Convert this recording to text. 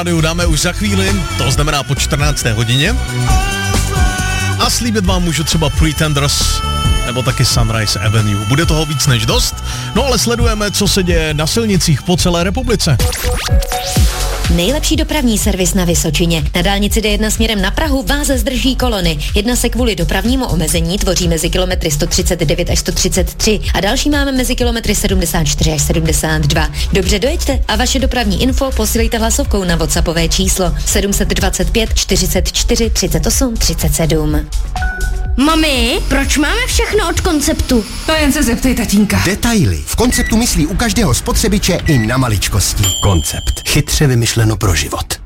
Dáme už za chvíli, to znamená po 14. hodině. A slíbit vám můžu třeba Pretenders nebo taky Sunrise Avenue. Bude toho víc než dost, no ale sledujeme, co se děje na silnicích po celé republice. Nejlepší dopravní servis na Vysočině. Na dálnici D1 směrem na Prahu vás zdrží kolony. Jedna se kvůli dopravnímu omezení tvoří mezi kilometry 139 až 133 a další máme mezi kilometry 74 až 72. Dobře dojeďte a vaše dopravní info posílejte hlasovkou na WhatsAppové číslo 725 44 38 37. Mami, proč máme všechno od Konceptu? To jen se zeptej tatínka. Detaily. V Konceptu myslí u každého spotřebiče i na maličkosti. Koncept. Chytře vymyšleno pro život.